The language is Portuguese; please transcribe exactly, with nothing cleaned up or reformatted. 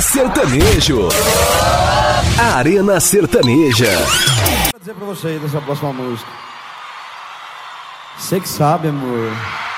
Sertanejo. Arena Sertaneja. Vou dizer pra vocês dessa próxima música. Você que sabe, amor.